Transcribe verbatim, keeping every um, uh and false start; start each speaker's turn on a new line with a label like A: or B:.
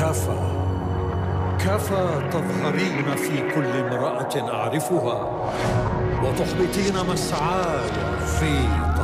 A: كفى كفى تظهرين في كل امرأة أعرفها، وتحبطين مسعاي في